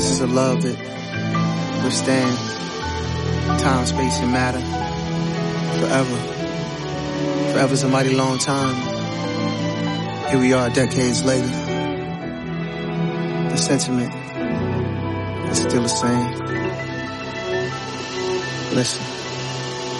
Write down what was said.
This is a love that withstand time, space, and matter forever. Forever's a mighty long time. Here we are decades later. The sentiment is still the same. Listen.